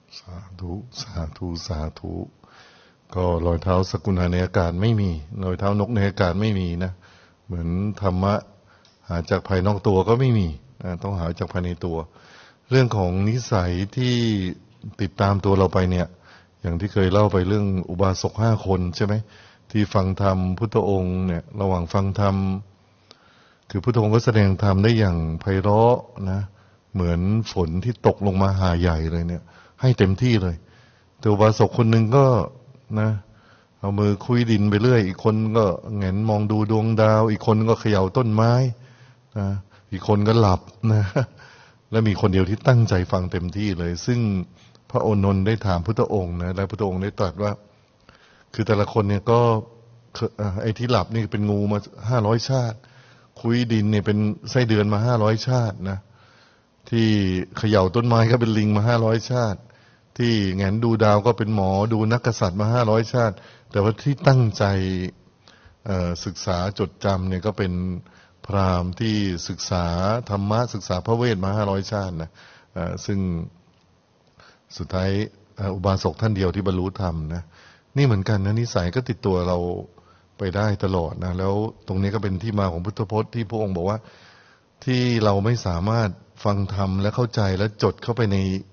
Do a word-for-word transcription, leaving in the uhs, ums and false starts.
สาธุสาธุสาธุก็รอยเท้าสกุณาในอากาศไม่มีรอยเท้านกในอากาศไม่มีนะเหมือนธรรมะหาจากภายนอกตัวก็ไม่มีนะต้องหาจากภายในตัวเรื่องของนิสัยที่ติดตามตัวเราไปเนี่ยอย่างที่เคยเล่าไปเรื่องอุบาสกห้าคนใช่ไหมที่ฟังธรรมพุทธองค์เนี่ยระหว่างฟังธรรมคือพุทธองค์ก็แสดงธรรมได้อย่างไพเราะนะเหมือนฝนที่ตกลงมาหาใหญ่เลยเนี่ยให้เต็มที่เลยแต่อุบาสกคนหนึ่งก็นะเอามือคุยดินไปเรื่อยอีกคนก็แงนมองดูดวงดาวอีกคนก็เขย่าต้นไม้นะอีกคนก็หลับนะและมีคนเดียวที่ตั้งใจฟังเต็มที่เลยซึ่งพระโอษฐ์นนท์ได้ถามพุทธองค์นะและพุทธองค์ได้ตรัสว่าคือแต่ละคนเนี่ยก็ไอ้ที่หลับนี่เป็นงูมาห้าร้อยชาติคุยดินเนี่ยเป็นไส้เดือนมาห้าร้อยชาตินะที่เขย่าต้นไม้ก็เป็นลิงมาห้าร้อยชาติที่แงนดูดาวก็เป็นหมอดูนักกษัตริย์มาห้าร้อยชาติแต่ว่าที่ตั้งใจศึกษาจดจำเนี่ยก็เป็นพราหมณ์ที่ศึกษาธรรมะศึกษาพระเวทมาห้าร้อยชาตินะซึ่งสุดท้ายอุบาสกท่านเดียวที่บรรลุธรรมนะนี่เหมือนกันนะนิสัยก็ติดตัวเราไปได้ตลอดนะแล้วตรงนี้ก็เป็นที่มาของพุทธพจน์ที่พระองค์บอกว่าที่เราไม่สามารถฟังธรรมและเข้าใจและจดเข้าไปใน